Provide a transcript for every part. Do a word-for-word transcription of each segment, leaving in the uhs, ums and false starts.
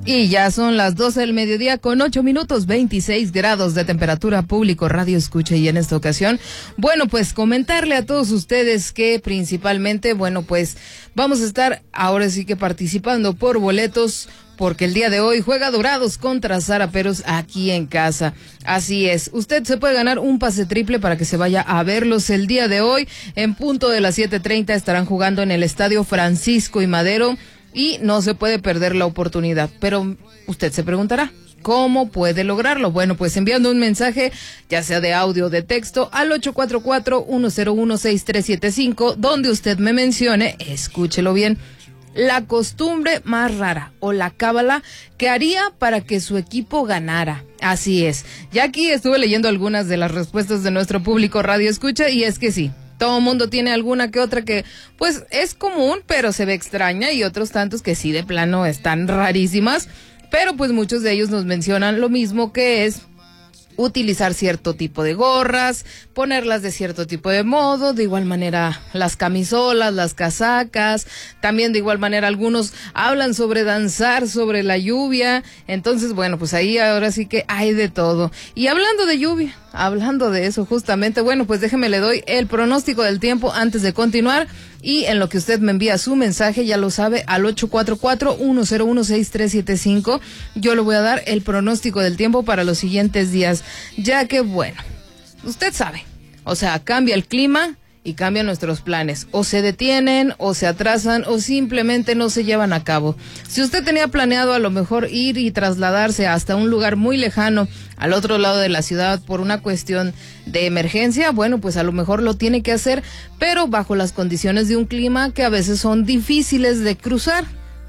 Y ya son las doce del mediodía con ocho minutos, veintiséis grados de temperatura. Público Radio Escucha, y en esta ocasión, bueno, pues comentarle a todos ustedes que principalmente, bueno, pues vamos a estar ahora sí que participando por boletos, porque el día de hoy juega Dorados contra Zaraperos aquí en casa. Así es, usted se puede ganar un pase triple para que se vaya a verlos el día de hoy. En punto de las siete treinta estarán jugando en el Estadio Francisco y Madero y no se puede perder la oportunidad. Pero usted se preguntará, ¿cómo puede lograrlo? Bueno, pues enviando un mensaje, ya sea de audio o de texto, al ocho cuatro cuatro, uno cero uno, seis tres siete cinco, donde usted me mencione, escúchelo bien, la costumbre más rara o la cábala que haría para que su equipo ganara. Así es. Ya aquí estuve leyendo algunas de las respuestas de nuestro público Radio Escucha, y es que sí, todo mundo tiene alguna que otra que pues es común, pero se ve extraña, y otros tantos que sí de plano están rarísimas. Pero pues muchos de ellos nos mencionan lo mismo, que es utilizar cierto tipo de gorras, ponerlas de cierto tipo de modo, de igual manera las camisolas, las casacas, también de igual manera algunos hablan sobre danzar sobre la lluvia. Entonces, bueno, pues ahí ahora sí que hay de todo. Y hablando de lluvia, hablando de eso justamente, bueno, pues déjeme le doy el pronóstico del tiempo antes de continuar, y en lo que usted me envía su mensaje, ya lo sabe, al ocho cuatro cuatro, uno cero uno, seis tres siete cinco, yo le voy a dar el pronóstico del tiempo para los siguientes días, ya que bueno, usted sabe, o sea, cambia el clima y cambian nuestros planes, o se detienen, o se atrasan, o simplemente no se llevan a cabo. Si usted tenía planeado a lo mejor ir y trasladarse hasta un lugar muy lejano, al otro lado de la ciudad, por una cuestión de emergencia, bueno, pues a lo mejor lo tiene que hacer, pero bajo las condiciones de un clima que a veces son difíciles de cruzar,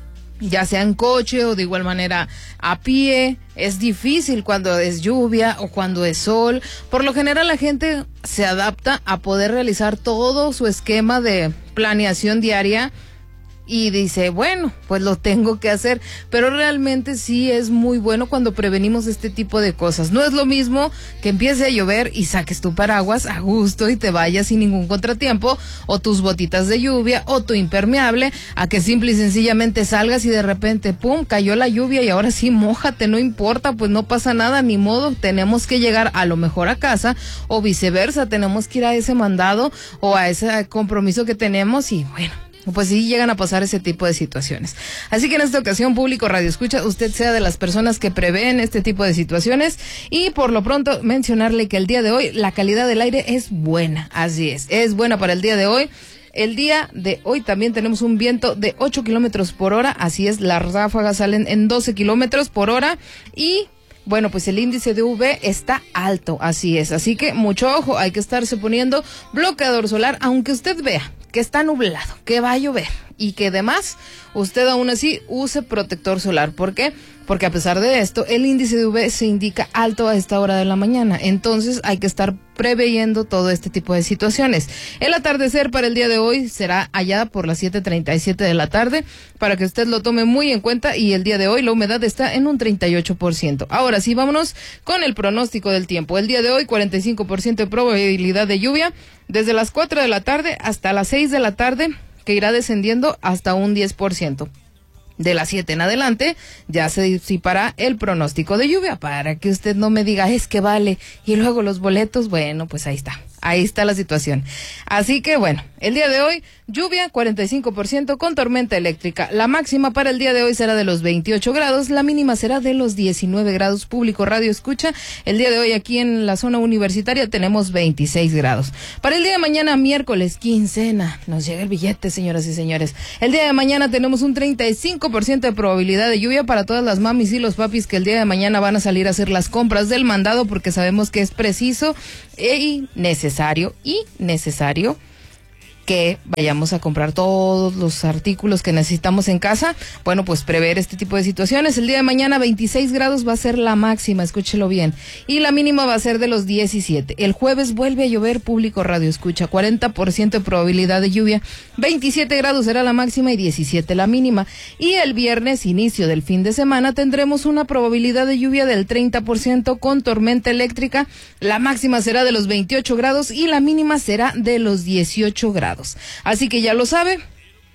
ya sea en coche o de igual manera a pie. Es difícil cuando es lluvia o cuando es sol. Por lo general la gente se adapta a poder realizar todo su esquema de planeación diaria y dice, bueno, pues lo tengo que hacer, pero realmente sí es muy bueno cuando prevenimos este tipo de cosas. No es lo mismo que empiece a llover y saques tu paraguas a gusto y te vayas sin ningún contratiempo, o tus botitas de lluvia, o tu impermeable, a que simple y sencillamente salgas y de repente, pum, cayó la lluvia y ahora sí, mójate, no importa, pues no pasa nada, ni modo, tenemos que llegar a lo mejor a casa, o viceversa, tenemos que ir a ese mandado o a ese compromiso que tenemos, y bueno, pues sí llegan a pasar ese tipo de situaciones. Así que en esta ocasión, público Radio Escucha, usted sea de las personas que prevén este tipo de situaciones, y por lo pronto mencionarle que el día de hoy la calidad del aire es buena. Así es, es buena para el día de hoy. El día de hoy también tenemos un viento de ocho kilómetros por hora, así es, las ráfagas salen en doce kilómetros por hora, y bueno, pues el índice de U V está alto, así es, así que mucho ojo, hay que estarse poniendo bloqueador solar, aunque usted vea que está nublado, que va a llover y que además usted aún así use protector solar. ¿Por qué? Porque a pesar de esto, el índice de U V se indica alto a esta hora de la mañana, entonces hay que estar preveyendo todo este tipo de situaciones. El atardecer para el día de hoy será allá por las siete treinta y siete de la tarde, para que usted lo tome muy en cuenta, y el día de hoy la humedad está en un treinta y ocho por ciento. Ahora sí, vámonos con el pronóstico del tiempo. El día de hoy, cuarenta y cinco por ciento de probabilidad de lluvia, desde las cuatro de la tarde hasta las seis de la tarde, que irá descendiendo hasta un diez por ciento. De las siete en adelante ya se disipará el pronóstico de lluvia, para que usted no me diga, es que vale, y luego los boletos, bueno, pues ahí está. Ahí está la situación. Así que bueno, el día de hoy, lluvia cuarenta y cinco por ciento con tormenta eléctrica. La máxima para el día de hoy será de los veintiocho grados, la mínima será de los diecinueve grados. Público Radio Escucha, el día de hoy aquí en la zona universitaria tenemos veintiséis grados. Para el día de mañana, miércoles, quincena, nos llega el billete, señoras y señores. El día de mañana tenemos un treinta y cinco por ciento de probabilidad de lluvia para todas las mamis y los papis que el día de mañana van a salir a hacer las compras del mandado, porque sabemos que es preciso y necesario. necesario y necesario que vayamos a comprar todos los artículos que necesitamos en casa. Bueno, pues prever este tipo de situaciones. El día de mañana veintiséis grados va a ser la máxima, escúchelo bien, y la mínima va a ser de los diecisiete. El jueves vuelve a llover, público Radio Escucha, cuarenta por ciento de probabilidad de lluvia, veintisiete grados será la máxima y diecisiete la mínima. Y el viernes, inicio del fin de semana, tendremos una probabilidad de lluvia del treinta por ciento con tormenta eléctrica, la máxima será de los veintiocho grados y la mínima será de los dieciocho grados. Así que ya lo sabe,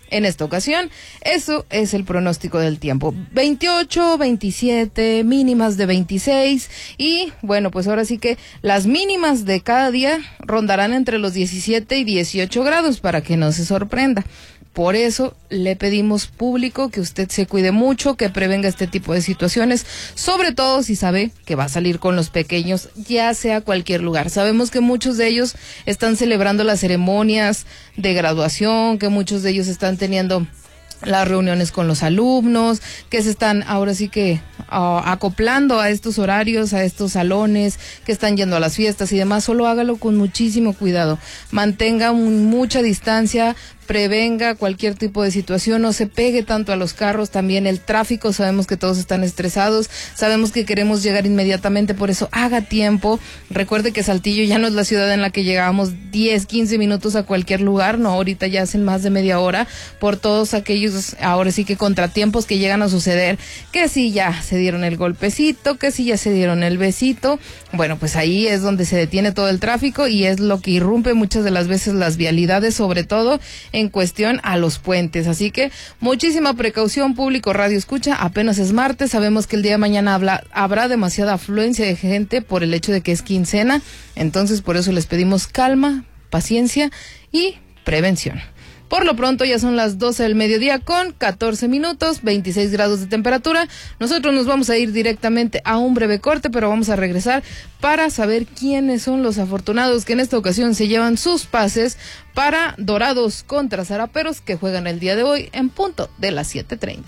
en esta ocasión. Eso es el pronóstico del tiempo. veintiocho, veintisiete, mínimas de veintiséis y bueno, pues ahora sí que las mínimas de cada día rondarán entre los diecisiete y dieciocho grados para que no se sorprenda. Por eso le pedimos, público, que usted se cuide mucho, que prevenga este tipo de situaciones, sobre todo si sabe que va a salir con los pequeños, ya sea cualquier lugar. Sabemos que muchos de ellos están celebrando las ceremonias de graduación, que muchos de ellos están teniendo las reuniones con los alumnos, que se están ahora sí que uh, acoplando a estos horarios, a estos salones, que están yendo a las fiestas y demás. Solo hágalo con muchísimo cuidado, mantenga un, mucha distancia, prevenga cualquier tipo de situación, no se pegue tanto a los carros, también el tráfico, sabemos que todos están estresados, sabemos que queremos llegar inmediatamente, por eso haga tiempo. Recuerde que Saltillo ya no es la ciudad en la que llegábamos diez, quince minutos a cualquier lugar, no, ahorita ya hacen más de media hora por todos aquellos, ahora sí que contratiempos que llegan a suceder, que si ya se dieron el golpecito, que si ya se dieron el besito, bueno, pues ahí es donde se detiene todo el tráfico y es lo que irrumpe muchas de las veces las vialidades, sobre todo en cuestión a los puentes. Así que muchísima precaución, público Radio Escucha, apenas es martes, sabemos que el día de mañana habla, habrá demasiada afluencia de gente por el hecho de que es quincena, entonces por eso les pedimos calma, paciencia y prevención. Por lo pronto ya son las doce del mediodía con catorce minutos, veintiséis grados de temperatura. Nosotros nos vamos a ir directamente a un breve corte, pero vamos a regresar para saber quiénes son los afortunados que en esta ocasión se llevan sus pases para Dorados contra Zaraperos, que juegan el día de hoy en punto de las siete treinta.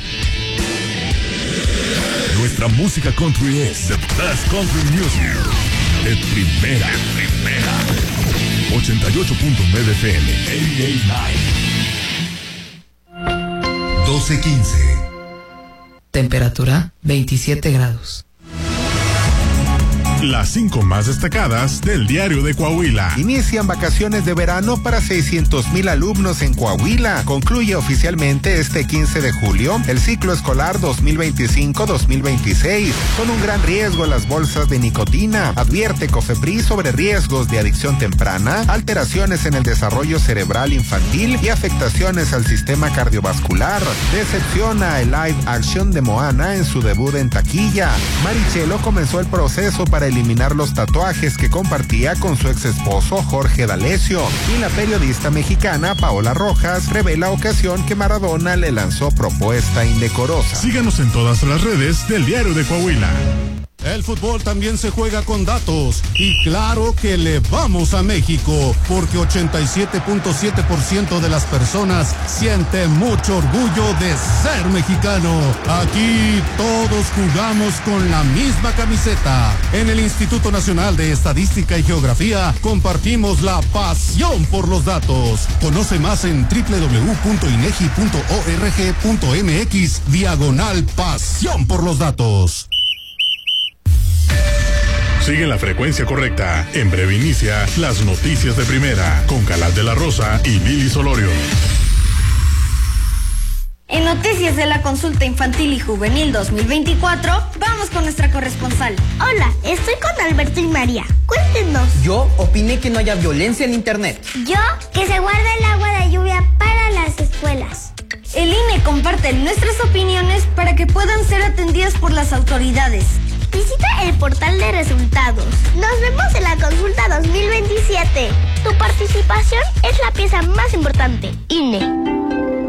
Nuestra música country es the best country music. De primera, de primera. ochenta y ocho punto nueve F M. ochenta y nueve. doce quince. Temperatura veintisiete grados. Las cinco más destacadas del Diario de Coahuila. Inician vacaciones de verano para seiscientos mil alumnos en Coahuila. Concluye oficialmente este quince de julio el ciclo escolar dos mil veinticinco dos mil veintiséis. Con un gran riesgo las bolsas de nicotina. Advierte COFEPRIS sobre riesgos de adicción temprana, alteraciones en el desarrollo cerebral infantil y afectaciones al sistema cardiovascular. Decepciona el live action de Moana en su debut en taquilla. Marichelo comenzó el proceso para eliminar los tatuajes que compartía con su ex esposo Jorge D'Alessio, y la periodista mexicana Paola Rojas revela ocasión que Maradona le lanzó propuesta indecorosa. Síganos en todas las redes del Diario de Coahuila. El fútbol también se juega con datos y claro que le vamos a México porque ochenta y siete punto siete por ciento de las personas siente mucho orgullo de ser mexicano. Aquí todos jugamos con la misma camiseta. En el Instituto Nacional de Estadística y Geografía compartimos la pasión por los datos. Conoce más en doble u doble u doble u punto inegi punto org punto mx diagonal pasión por los datos. Sigue en la frecuencia correcta. En breve inicia las noticias de primera con Calat de la Rosa y Lili Solorio. En Noticias de la Consulta Infantil y Juvenil dos mil veinticuatro, vamos con nuestra corresponsal. Hola, estoy con Alberto y María. Cuéntenos. Yo opiné que no haya violencia en internet. Yo, que se guarde el agua de lluvia para las escuelas. El I N E comparte nuestras opiniones para que puedan ser atendidas por las autoridades. Visita el portal de resultados. Nos vemos en la consulta dos mil veintisiete. Tu participación es la pieza más importante. I N E.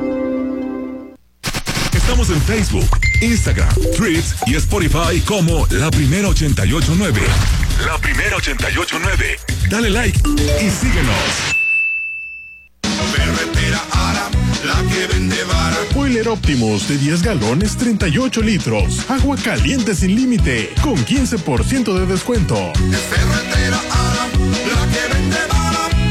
Estamos en Facebook, Instagram, Threads y Spotify como La Primera ochenta y ocho nueve. La Primera ochenta y ocho nueve. Dale like y síguenos. Ferretera Ara, la que vende vara. Boiler Optimus de diez galones, treinta y ocho litros. Agua caliente sin límite, con quince por ciento de descuento. Es Ferretera Ara, la que vende vara.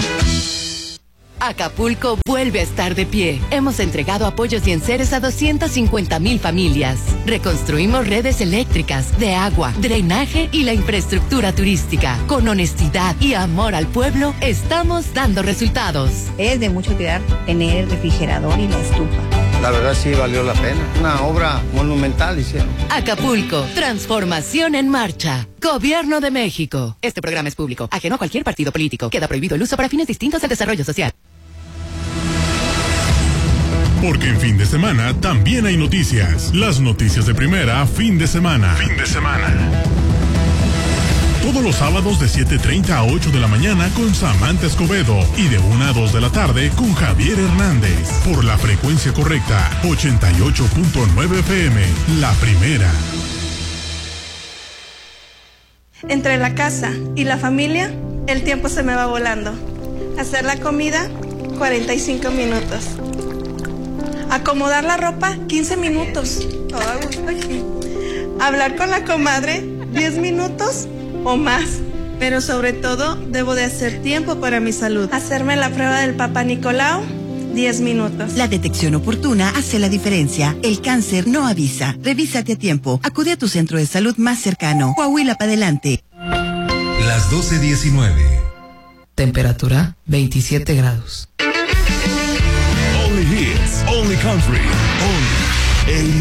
Acapulco vuelve a estar de pie. Hemos entregado apoyos y enseres a doscientas cincuenta mil familias. Reconstruimos redes eléctricas, de agua, drenaje y la infraestructura turística. Con honestidad y amor al pueblo, estamos dando resultados. Es de mucho cuidar tener el refrigerador y la estufa. La verdad sí valió la pena. Una obra monumental hicieron. Acapulco, transformación en marcha. Gobierno de México. Este programa es público, ajeno a cualquier partido político. Queda prohibido el uso para fines distintos del desarrollo social. Porque en fin de semana también hay noticias. Las noticias de primera, fin de semana. Fin de semana. Todos los sábados de siete treinta a ocho de la mañana con Samantha Escobedo y de una a dos de la tarde con Javier Hernández. Por la frecuencia correcta, ochenta y ocho punto nueve F M, la primera. Entre la casa y la familia, el tiempo se me va volando. Hacer la comida, cuarenta y cinco minutos. Acomodar la ropa, quince minutos. Todo a gusto aquí. Hablar con la comadre, diez minutos o más. Pero sobre todo, debo de hacer tiempo para mi salud. Hacerme la prueba del Papa Nicolau, diez minutos. La detección oportuna hace la diferencia. El cáncer no avisa. Revísate a tiempo. Acude a tu centro de salud más cercano. Coahuila para adelante. Las doce diecinueve. Temperatura veintisiete grados. Only hits, only country, only